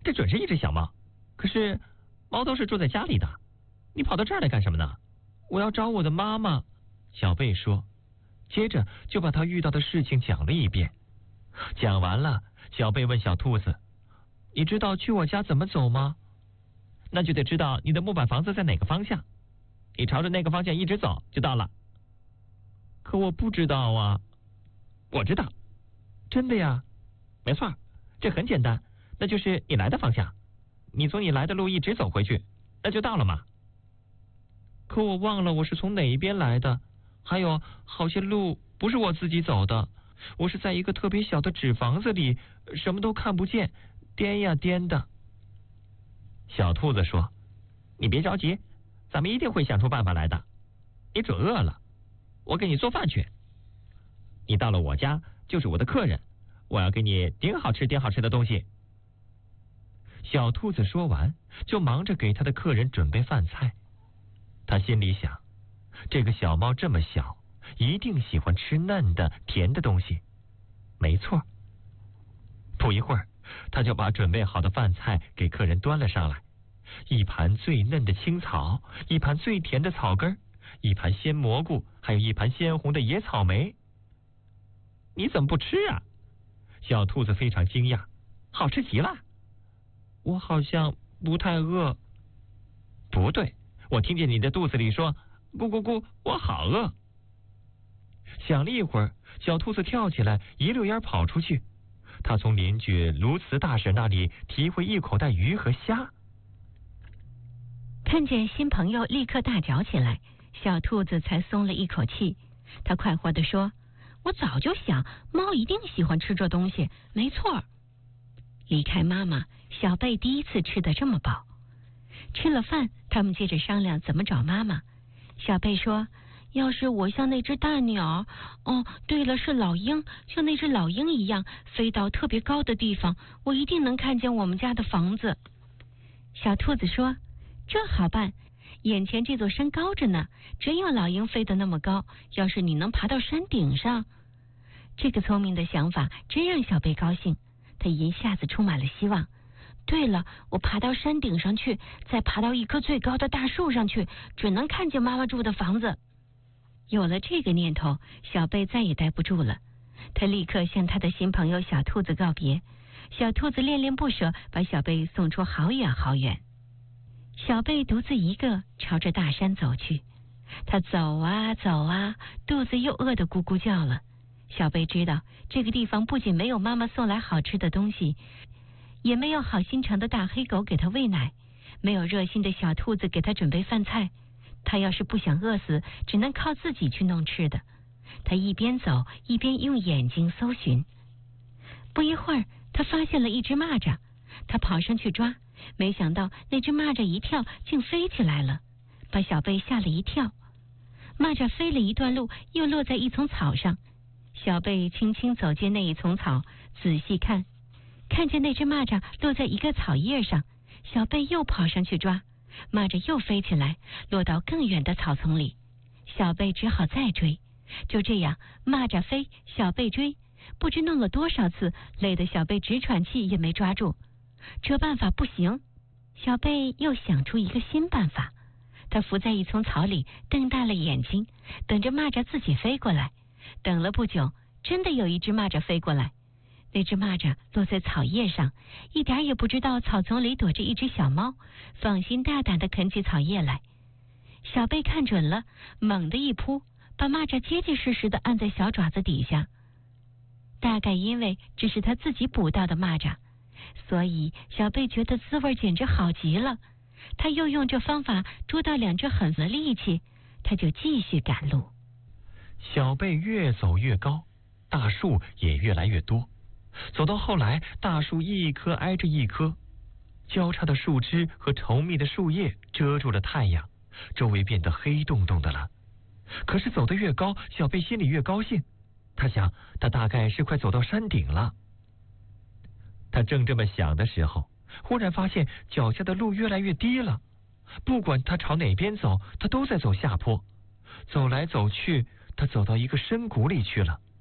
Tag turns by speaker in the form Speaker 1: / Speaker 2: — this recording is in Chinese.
Speaker 1: 这准是一只小猫。可是猫都是住在家里的，你跑到这儿来干什么呢？我要找我的妈妈。小贝说，接着就把他遇到的事情讲了一遍。讲完了，小贝问小兔子，你知道去我家怎么走吗？那就得知道你的木板房子在哪个方向，你朝着那个方向一直走就到了。可我不知道啊。我知道。真的呀？没错，这很简单，那就是你来的方向，你从你来的路一直走回去，那就到了嘛。可我忘了我是从哪一边来的，还有好些路不是我自己走的，我是在一个特别小的纸房子里，什么都看不见，颠呀颠的。小兔子说，你别着急，咱们一定会想出办法来的。你准饿了，我给你做饭去。你到了我家就是我的客人，我要给你顶好吃的东西。小兔子说完，就忙着给他的客人准备饭菜。他心里想，这个小猫这么小，一定喜欢吃嫩的甜的东西。没错。不一会儿，他就把准备好的饭菜给客人端了上来，一盘最嫩的青草，一盘最甜的草根，一盘鲜蘑菇，还有一盘鲜红的野草莓。你怎么不吃啊？小兔子非常惊讶，好吃极了。我好像不太饿。不对，我听见你的肚子里说咕咕咕，我好饿。想了一会儿，小兔子跳起来，一溜烟跑出去。他从邻居卢茨大婶那里提回一口袋鱼和虾。
Speaker 2: 看见新朋友立刻大嚼起来，小兔子才松了一口气。他快活地说，我早就想，猫一定喜欢吃这东西，没错。离开妈妈，小贝第一次吃得这么饱。吃了饭，他们接着商量怎么找妈妈。小贝说，要是我像那只大鸟，对了，是老鹰，像那只老鹰一样飞到特别高的地方，我一定能看见我们家的房子。小兔子说，这好办，眼前这座山高着呢，真有老鹰飞得那么高，要是你能爬到山顶上。这个聪明的想法真让小贝高兴，他一下子充满了希望。对了，我爬到山顶上去，再爬到一棵最高的大树上去，准能看见妈妈住的房子。有了这个念头，小贝再也待不住了，他立刻向他的新朋友小兔子告别。小兔子恋恋不舍，把小贝送出好远好远。小贝独自一个朝着大山走去，他走啊走啊，肚子又饿得咕咕叫了。小贝知道，这个地方不仅没有妈妈送来好吃的东西，也没有好心肠的大黑狗给他喂奶，没有热心的小兔子给他准备饭菜。他要是不想饿死，只能靠自己去弄吃的。他一边走一边用眼睛搜寻。不一会儿，他发现了一只蚂蚱，他跑上去抓，没想到那只蚂蚱一跳竟飞起来了，把小贝吓了一跳。蚂蚱飞了一段路，又落在一丛草上。小贝轻轻走进那一丛草，仔细看，看见那只蚂蚱落在一个草叶上。小贝又跑上去抓，蚂蚱又飞起来，落到更远的草丛里。小贝只好再追。就这样，蚂蚱飞，小贝追，不知弄了多少次，累得小贝直喘气也没抓住。这办法不行，小贝又想出一个新办法。他伏在一丛草里，瞪大了眼睛，等着蚂蚱自己飞过来。等了不久，真的有一只蚂蚱飞过来。那只蚂蚱落在草叶上，一点也不知道草丛里躲着一只小猫，放心大胆地啃起草叶来。小贝看准了，猛地一扑，把蚂蚱结结实实地按在小爪子底下。大概因为这是他自己捕到的蚂蚱，所以小贝觉得滋味简直好极了。他又用这方法捉到2只很的力气，他就继续赶路。
Speaker 1: 小贝越走越高，大树也越来越多。走到后来，大树一棵挨着一棵，交叉的树枝和稠密的树叶遮住了太阳，周围变得黑洞洞的了。可是走得越高，小贝心里越高兴。他想，他大概是快走到山顶了。他正这么想的时候，忽然发现脚下的路越来越低了。不管他朝哪边走，他都在走下坡。走来走去，他走到一个深谷里去了。